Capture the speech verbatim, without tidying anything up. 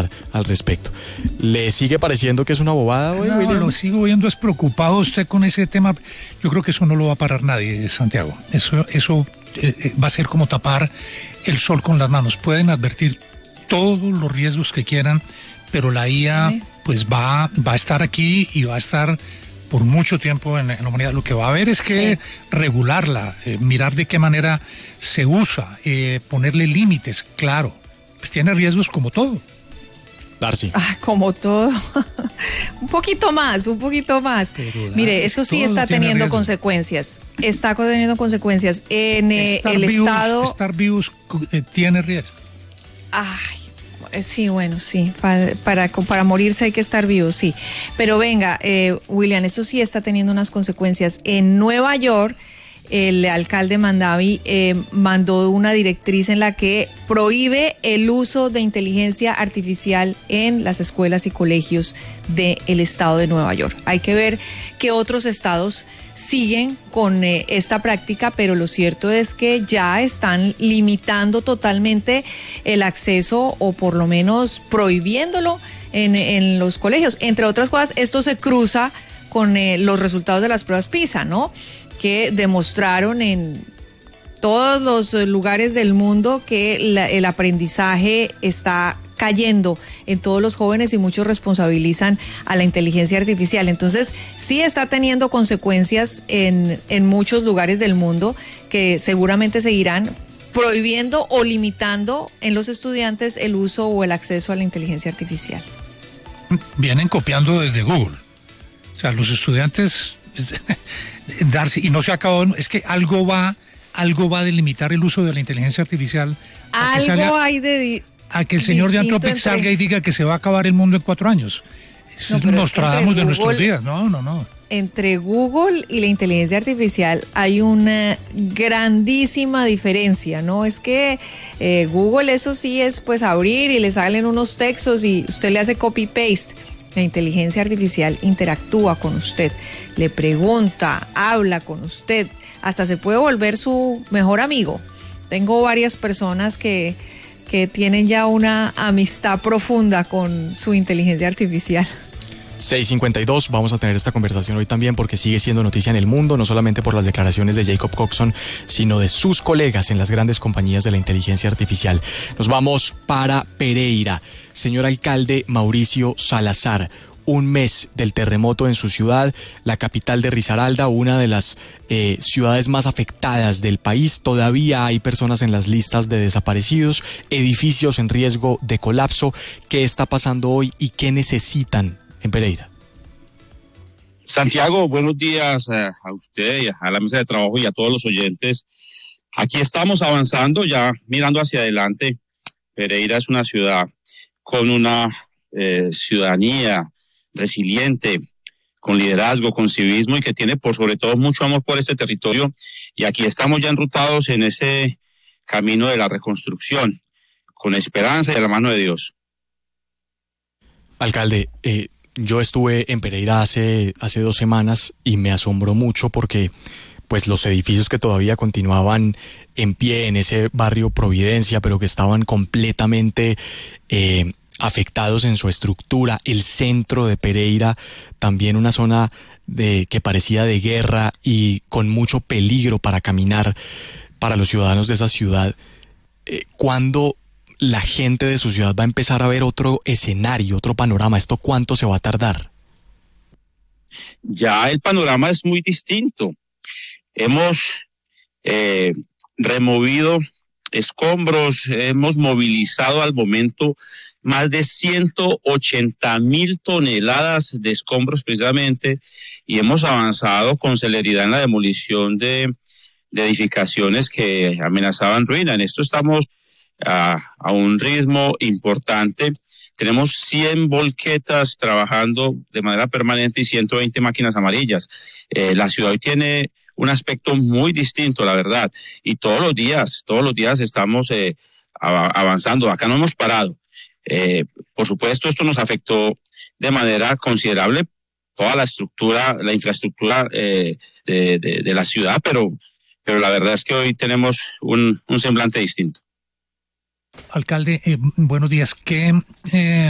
pensar al respecto. ¿Le sigue pareciendo que es una bobada hoy, no, William? Lo sigo viendo es preocupado usted con ese tema. Yo creo que eso no lo va a parar nadie, Santiago. Eso, eso eh, va a ser como tapar el sol con las manos. Pueden advertir todos los riesgos que quieran, pero la I A ¿Sí? pues va, va a estar aquí y va a estar por mucho tiempo en, en la humanidad. Lo que va a haber es que sí. regularla, eh, mirar de qué manera se usa, eh, ponerle límites, claro. Pues tiene riesgos como todo. Darcy. Ah, como todo. un poquito más, un poquito más. Pero, Mire, eso sí está teniendo riesgo. consecuencias. Está teniendo consecuencias. En eh, el vivos, estado... Estar vivos eh, tiene riesgo. Ay. Sí, bueno, sí, para, para, para morirse hay que estar vivo, sí. Pero venga, eh, William, esto sí está teniendo unas consecuencias. En Nueva York, el alcalde Mandavi eh, mandó una directriz en la que prohíbe el uso de inteligencia artificial en las escuelas y colegios del estado de Nueva York. Hay que ver qué otros estados siguen con eh, esta práctica, pero lo cierto es que ya están limitando totalmente el acceso o por lo menos prohibiéndolo en, en los colegios. Entre otras cosas, esto se cruza con eh, los resultados de las pruebas PISA, ¿no? Que demostraron en todos los lugares del mundo que la, el aprendizaje está cayendo en todos los jóvenes y muchos responsabilizan a la inteligencia artificial. Entonces, sí está teniendo consecuencias en, en muchos lugares del mundo que seguramente seguirán prohibiendo o limitando en los estudiantes el uso o el acceso a la inteligencia artificial. Vienen copiando desde Google. O sea, los estudiantes... Darcy, y no se acabó, es que algo va, algo va a delimitar el uso de la inteligencia artificial. Algo salga, hay de... A que el señor de Anthropic entre... salga y diga que se va a acabar el mundo en cuatro años. No, nos tratamos de nuestros días, no, no, no. Entre Google y la inteligencia artificial hay una grandísima diferencia, ¿no? Es que eh, Google eso sí es pues abrir y le salen unos textos y usted le hace copy-paste. La inteligencia artificial interactúa con usted, le pregunta, habla con usted, hasta se puede volver su mejor amigo. Tengo varias personas que, que tienen ya una amistad profunda con su inteligencia artificial. seis cincuenta y dos, vamos a tener esta conversación hoy también porque sigue siendo noticia en el mundo, no solamente por las declaraciones de Jacob Coxon, sino de sus colegas en las grandes compañías de la inteligencia artificial. Nos vamos para Pereira. Señor alcalde Mauricio Salazar, un mes del terremoto en su ciudad, la capital de Risaralda, una de las eh, ciudades más afectadas del país. Todavía hay personas en las listas de desaparecidos, edificios en riesgo de colapso. ¿Qué está pasando hoy y qué necesitan en Pereira? Santiago, buenos días a, a usted y a la mesa de trabajo y a todos los oyentes. Aquí estamos avanzando, ya mirando hacia adelante. Pereira es una ciudad con una eh, ciudadanía resiliente, con liderazgo, con civismo y que tiene por sobre todo mucho amor por este territorio. Y aquí estamos ya enrutados en ese camino de la reconstrucción, con esperanza y a la mano de Dios. Alcalde, eh, yo estuve en Pereira hace, hace dos semanas y me asombró mucho porque pues los edificios que todavía continuaban en pie en ese barrio Providencia, pero que estaban completamente eh, afectados en su estructura, el centro de Pereira, también una zona de, que parecía de guerra y con mucho peligro para caminar para los ciudadanos de esa ciudad. Eh, ¿Cuándo la gente de su ciudad va a empezar a ver otro escenario, otro panorama? ¿Esto cuánto se va a tardar? Ya el panorama es muy distinto. Hemos eh, removido escombros, hemos movilizado al momento más de ciento ochenta mil toneladas de escombros precisamente y hemos avanzado con celeridad en la demolición de, de edificaciones que amenazaban ruina. En esto estamos a, a un ritmo importante. Tenemos cien volquetas trabajando de manera permanente y ciento veinte máquinas amarillas. Eh, la ciudad hoy tiene un aspecto muy distinto, la verdad. Y todos los días, todos los días estamos eh, avanzando. Acá no hemos parado. Eh, por supuesto, esto nos afectó de manera considerable toda la estructura, la infraestructura eh, de, de, de la ciudad, pero, pero la verdad es que hoy tenemos un, un semblante distinto. Alcalde, eh, buenos días. ¿Qué... Eh...